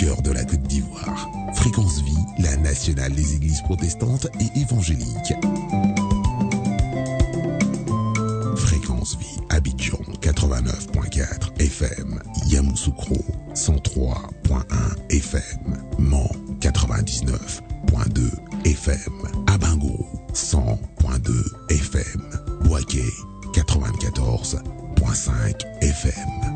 cœur de la Côte d'Ivoire. Fréquence Vie, la nationale des églises protestantes et évangéliques. Fréquence Vie, Abidjan 89.4 FM, Yamoussoukro 103.1 FM, Mans 99.2 FM, Abango 100.2 FM, Bouaké 94.5 FM.